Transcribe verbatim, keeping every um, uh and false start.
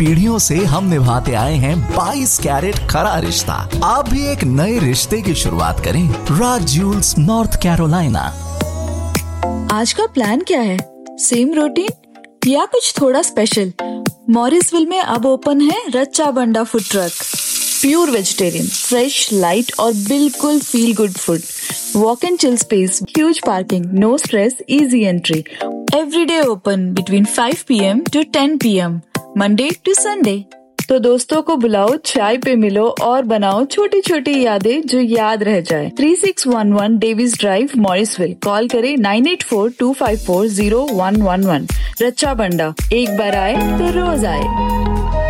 पीढ़ियों से हम निभाते आए हैं बाईस कैरेट खरा रिश्ता। आप भी एक नए रिश्ते की शुरुआत करें राज ज्यूल्स नॉर्थ कैरोलिना। आज का प्लान क्या है? सेम रूटीन या कुछ थोड़ा स्पेशल? मॉरिसविल में अब ओपन है रच्चा बंडा food truck. Pure vegetarian, fresh, light और बिल्कुल feel good food. Walk and chill space, huge parking, no stress, easy entry. Every day open between five P M to ten P M, Monday to Sunday. तो दोस्तों को बुलाओ, चाय पे मिलो और बनाओ छोटी छोटी यादें जो याद रह जाए। Three six one one Davis drive, Morrisville. Call करें nine eight four to five four zero one one one. रच्चा बंडा, एक बार आए तो रोज आए।